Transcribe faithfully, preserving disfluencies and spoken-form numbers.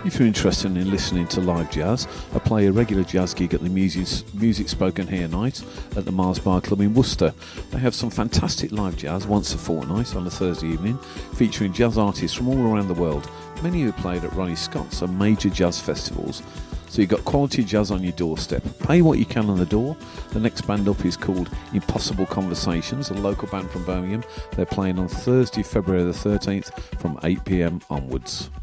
If you're interested in listening to live jazz, I play a regular jazz gig at the Music, Music Spoken Here night at the Mars Bar Club in Worcester. They have some fantastic live jazz once a fortnight on a Thursday evening, featuring jazz artists from all around the world, many who played at Ronnie Scott's and major jazz festivals. So you've got quality jazz on your doorstep. Pay what you can on the door. The next band up is called Impossible Conversations, a local band from Birmingham. They're playing on Thursday, February the thirteenth from eight p m onwards.